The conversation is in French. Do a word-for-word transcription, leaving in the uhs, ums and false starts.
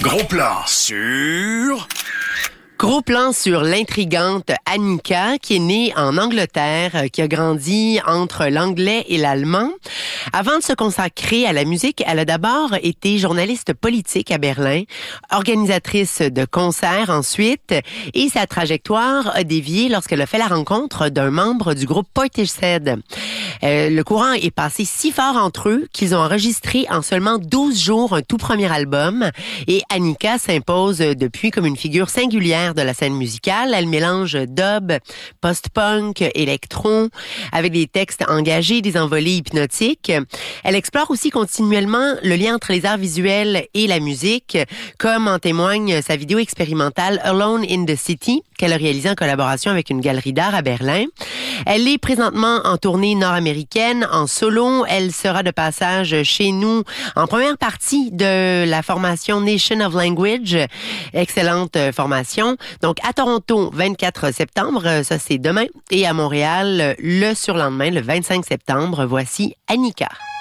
Gros plan sur... Gros plan sur l'intrigante Annika, qui est née en Angleterre, qui a grandi entre l'anglais et l'allemand. Avant de se consacrer à la musique, elle a d'abord été journaliste politique à Berlin, organisatrice de concerts ensuite, et sa trajectoire a dévié lorsqu'elle a fait la rencontre d'un membre du groupe Portishead. Euh, le courant est passé si fort entre eux qu'ils ont enregistré en seulement douze jours un tout premier album, et Annika s'impose depuis comme une figure singulière de la scène musicale. Elle mélange dub, post-punk, électro, avec des textes engagés, des envolées hypnotiques. Elle explore aussi continuellement le lien entre les arts visuels et la musique, comme en témoigne sa vidéo expérimentale Alone in the City, qu'elle a réalisée en collaboration avec une galerie d'art à Berlin. Elle est présentement en tournée nord-américaine, en solo. Elle sera de passage chez nous en première partie de la formation Nation of Language. Excellente formation. Donc, à Toronto, vingt-quatre septembre, ça c'est demain. Et à Montréal, le surlendemain, le vingt-cinq septembre, voici Annika.